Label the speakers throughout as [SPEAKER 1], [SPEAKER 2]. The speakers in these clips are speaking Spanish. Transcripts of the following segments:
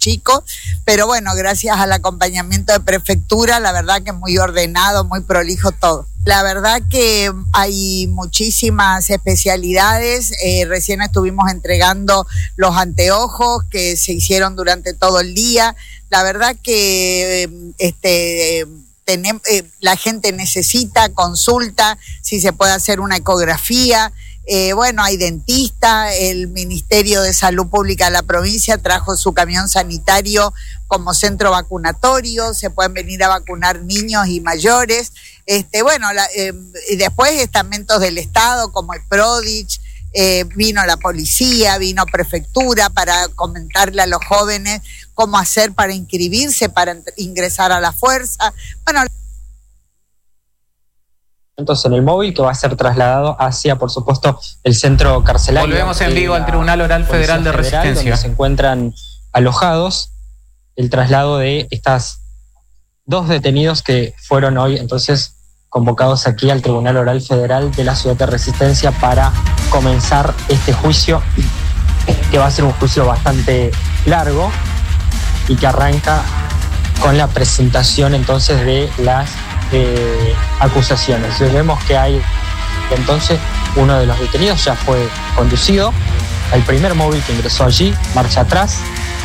[SPEAKER 1] chicos, pero bueno, gracias al acompañamiento de prefectura, la verdad que muy ordenado, muy prolijo todo. La verdad que hay muchísimas especialidades, recién estuvimos entregando los anteojos que se hicieron durante todo el día. La verdad que la gente necesita consulta, si se puede hacer una ecografía. Bueno, hay dentista, el Ministerio de Salud Pública de la provincia trajo su camión sanitario como centro vacunatorio, se pueden venir a vacunar niños y mayores. Bueno, después estamentos del Estado como el Prodich, vino la policía, vino prefectura para comentarle a los jóvenes cómo hacer para inscribirse, para ingresar a la fuerza. Bueno,
[SPEAKER 2] entonces en el móvil que va a ser trasladado hacia, por supuesto, el centro carcelario.
[SPEAKER 3] Volvemos en vivo al Tribunal Oral Federal de Resistencia,
[SPEAKER 2] donde se encuentran alojados. El traslado de estas dos detenidos que fueron hoy entonces convocados aquí al Tribunal Oral Federal de la Ciudad de Resistencia para comenzar este juicio, que va a ser un juicio bastante largo y que arranca con la presentación entonces de las acusaciones. Vemos que hay entonces uno de los detenidos ya fue conducido al primer móvil que ingresó allí, marcha atrás.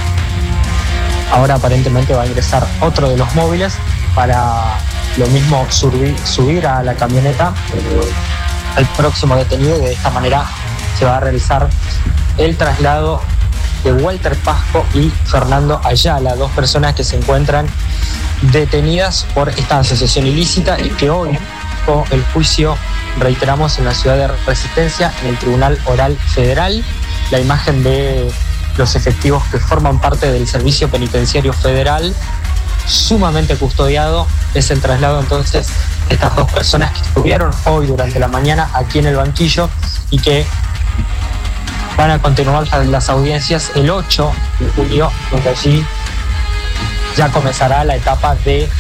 [SPEAKER 2] Ahora aparentemente va a ingresar otro de los móviles para lo mismo subir a la camioneta al próximo detenido, y de esta manera se va a realizar el traslado de Walter Pasco y Fernando Ayala, dos personas que se encuentran detenidas por esta asociación ilícita y que hoy con el juicio, reiteramos, en la Ciudad de Resistencia, en el Tribunal Oral Federal. La imagen de los efectivos que forman parte del Servicio Penitenciario Federal, sumamente custodiado, es el traslado entonces de estas dos personas que estuvieron hoy durante la mañana aquí en el banquillo y que van a continuar las audiencias el 8 de julio, donde allí ya comenzará la etapa de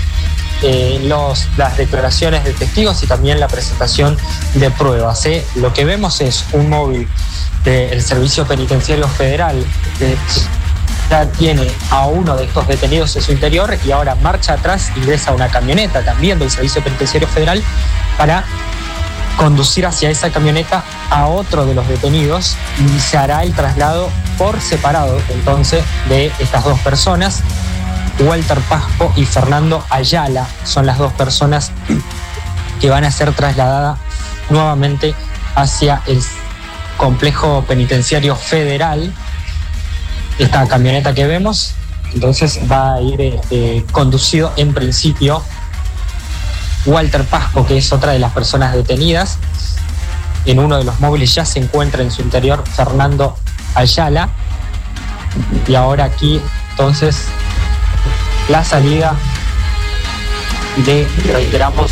[SPEAKER 2] las declaraciones de testigos y también la presentación de pruebas. Lo que vemos es un móvil del Servicio Penitenciario Federal que ya tiene a uno de estos detenidos en su interior y ahora marcha atrás, ingresa una camioneta también del Servicio Penitenciario Federal para conducir hacia esa camioneta a otro de los detenidos, y se hará el traslado por separado entonces de estas dos personas. Walter Pasco y Fernando Ayala son las dos personas que van a ser trasladadas nuevamente hacia el complejo penitenciario federal. Esta camioneta que vemos entonces va a ir conducido en principio Walter Pasco, que es otra de las personas detenidas. En uno de los móviles ya se encuentra en su interior Fernando Ayala, y ahora aquí entonces la salida de, reiteramos,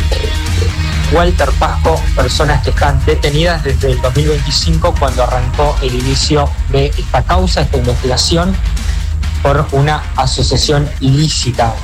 [SPEAKER 2] Walter Pasco, personas que están detenidas desde el 2025, cuando arrancó el inicio de esta causa, esta investigación por una asociación ilícita.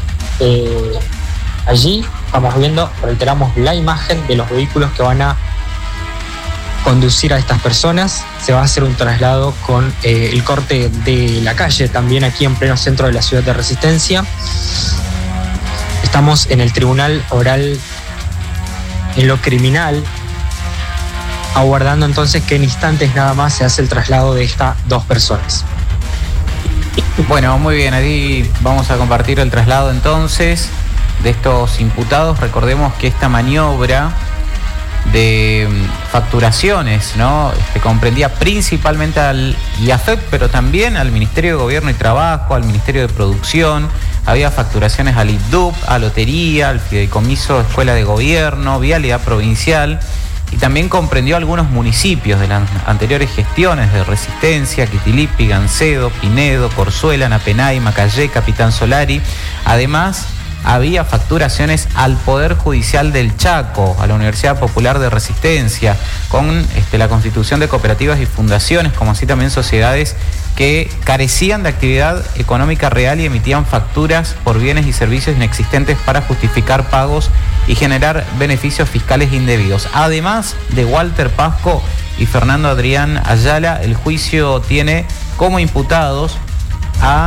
[SPEAKER 2] Allí estamos viendo, reiteramos, la imagen de los vehículos que van a conducir a estas personas. Se va a hacer un traslado con el corte de la calle también aquí en pleno centro de la Ciudad de Resistencia. Estamos en el Tribunal Oral en lo criminal, aguardando entonces que en instantes nada más se hace el traslado de estas dos personas.
[SPEAKER 3] Bueno, muy bien, ahí vamos a compartir el traslado entonces de estos imputados. Recordemos que esta maniobra de facturaciones, ¿no? Comprendía principalmente al IAFEP, pero también al Ministerio de Gobierno y Trabajo, al Ministerio de Producción. Había facturaciones al IDUP, a Lotería, al Fideicomiso Escuela de Gobierno, Vialidad Provincial, y también comprendió algunos municipios de las anteriores gestiones de Resistencia: Quitilipi, Gancedo, Pinedo, Corzuela, Napenay, Macayé, Capitán Solari. Además, había facturaciones al Poder Judicial del Chaco, a la Universidad Popular de Resistencia, con la constitución de cooperativas y fundaciones, como así también sociedades que carecían de actividad económica real y emitían facturas por bienes y servicios inexistentes para justificar pagos y generar beneficios fiscales indebidos. Además de Walter Pasco y Fernando Adrián Ayala, el juicio tiene como imputados a